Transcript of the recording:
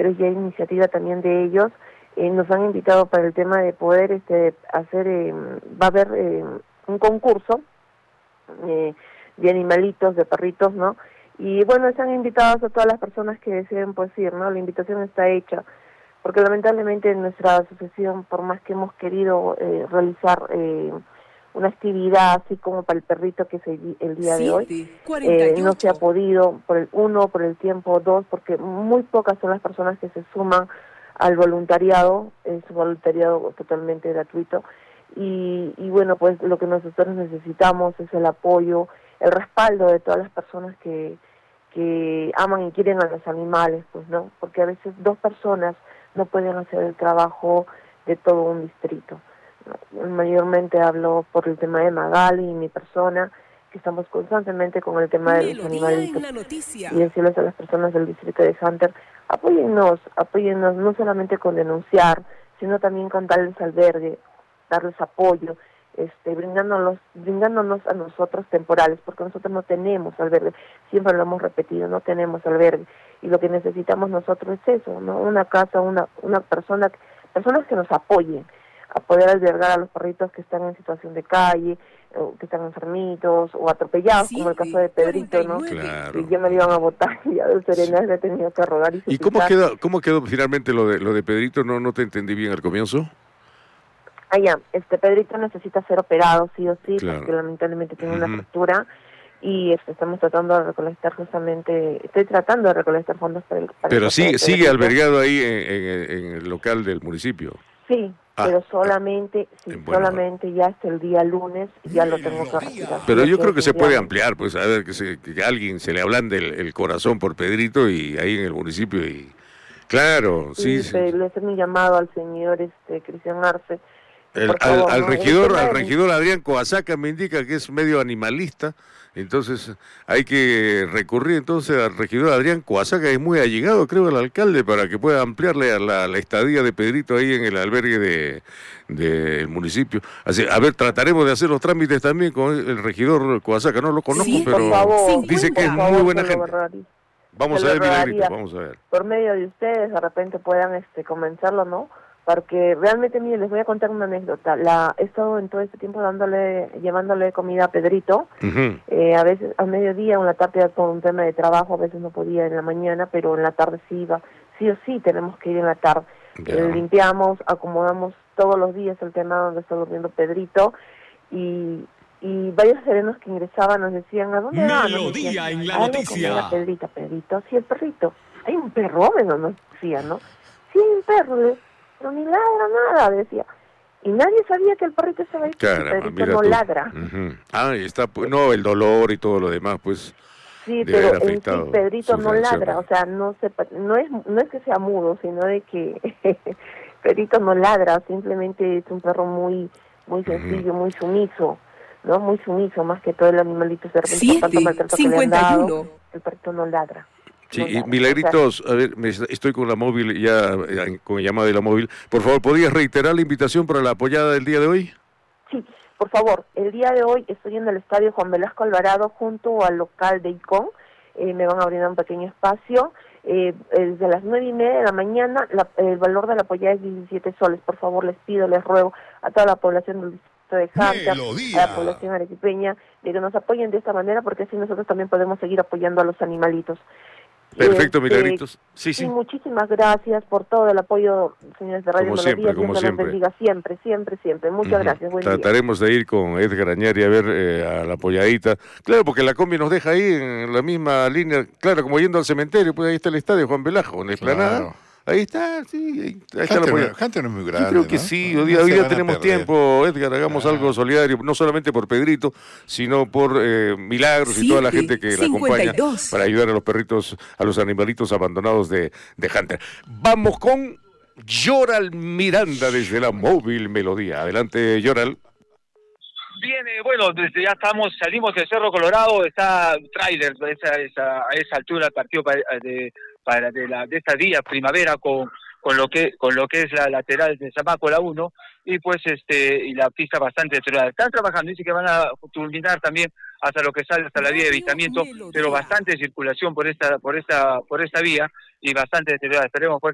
pero ya hay iniciativa también de ellos. Nos han invitado para el tema de poder hacer, va a haber un concurso de animalitos, de perritos, ¿no? Y bueno, están invitados a todas las personas que deseen pues ir, ¿no? La invitación está hecha, porque lamentablemente en nuestra asociación, por más que hemos querido realizar una actividad así como para el perrito que es el día de hoy, no se ha podido, por el tiempo, dos, porque muy pocas son las personas que se suman al voluntariado, es un voluntariado totalmente gratuito, y bueno, pues lo que nosotros necesitamos es el apoyo, el respaldo de todas las personas que aman y quieren a los animales, pues, ¿no? Porque a veces dos personas no pueden hacer el trabajo de todo un distrito, ¿no? Mayormente hablo por el tema de Magali y mi persona, que estamos constantemente con el tema de los animalitos, y decirles a las personas del distrito de Hunter, apóyennos no solamente con denunciar, sino también con darles albergue, darles apoyo, brindándonos a nosotros temporales, porque nosotros no tenemos albergue, siempre lo hemos repetido, no tenemos albergue, y lo que necesitamos nosotros es eso, ¿no? Una casa, una personas que nos apoyen a poder albergar a los perritos que están en situación de calle, o que están enfermitos o atropellados, como el caso de Pedrito, 49. ¿No? Claro. Y ya me lo iban a botar, y ya de Serenal le he tenido que rogar. ¿Y cómo quedó finalmente lo de Pedrito? No te entendí bien al comienzo. Ya, Pedrito necesita ser operado sí o sí, claro, porque lamentablemente tiene una fractura, y estoy tratando de recolectar fondos para pero sigue albergado ahí en el local del municipio. Sí, pero solamente ya hasta el día lunes ya lo tengo que retirar. Pero yo creo que se puede ampliar, pues a ver, que a alguien se le ablande el corazón por Pedrito y ahí en el municipio, y claro, sí. Le hace un llamado al señor Cristian Arce. Al regidor Adrián Coasaca me indica que es medio animalista, entonces hay que recurrir entonces al regidor Adrián Coasaca, que es muy allegado, creo, al alcalde, para que pueda ampliarle la estadía de Pedrito ahí en el albergue del municipio. Así, a ver, trataremos de hacer los trámites también con el regidor Coasaca, no lo conozco, pero dice que es muy buena gente. Vamos a ver, Milagrito, vamos a ver. Por medio de ustedes, de repente puedan comenzarlo, ¿no? Porque realmente, mire, les voy a contar una anécdota. He estado en todo este tiempo llevándole comida a Pedrito, a veces a mediodía o en la tarde por un tema de trabajo, a veces no podía en la mañana, pero en la tarde sí iba. Sí o sí tenemos que ir en la tarde. Limpiamos, acomodamos todos los días el tema donde está durmiendo Pedrito, y varios serenos que ingresaban nos decían, ¿a dónde van? Melodía en la noticia. Pedrito, sí, el perrito. Hay un perro, nos decía, ¿no? Sí, hay un perro, pero ni ladra nada, decía. Y nadie sabía que el perrito estaba ahí. Caramba, Pedrito no ladra. Ahí está, pues, no, el dolor y todo lo demás, pues. Sí, pero en sí Pedrito no ladra, o sea, no es que sea mudo, sino de que Pedrito no ladra, simplemente es un perro muy sencillo, muy sumiso, ¿no? Muy sumiso, más que todo el animalito se repente tanto maltrato que le han dado, el perrito no ladra. Sí, y Milagritos, a ver, estoy con la móvil, ya con llamada de la móvil. Por favor, ¿podrías reiterar la invitación para la apoyada del día de hoy? Sí, por favor. El día de hoy estoy en el estadio Juan Velasco Alvarado junto al local de ICON. Me van a abrir un pequeño espacio. Desde las 9:30 de la mañana, el valor de la apoyada es 17 soles. Por favor, les pido, les ruego a toda la población del distrito de Hunter, a la población arequipeña, de que nos apoyen de esta manera, porque así nosotros también podemos seguir apoyando a los animalitos. Perfecto, Milagritos. Sí. Y muchísimas gracias por todo el apoyo, señores de Radio Melodía. Como siempre. Bendiga siempre. Muchas gracias. Trataremos de ir con Edgar Añari a ver a la apoyadita. Claro, porque la combi nos deja ahí en la misma línea, claro, como yendo al cementerio, pues ahí está el estadio Juan Velasco, en la explanada. Ahí está, sí. Ahí está Hunter no es muy grande. Yo creo que sí, hoy día tenemos tiempo, Edgar, hagamos algo solidario, no solamente por Pedrito, sino por Milagros y toda la gente que la acompaña para ayudar a los perritos, a los animalitos abandonados de Hunter. Vamos con Yoral Miranda desde la móvil Melodía. Adelante, Yoral. Bien, bueno, desde ya salimos del Cerro Colorado, está tráiler a esa altura, el partido de esta día primavera con lo que es la lateral de Zamaco, la 1, y pues y la pista bastante deteriorada. Están trabajando, dice que van a culminar también hasta lo que sale hasta la vía de evitamiento, pero bastante circulación por esta vía y bastante deteriorada. Esperemos pues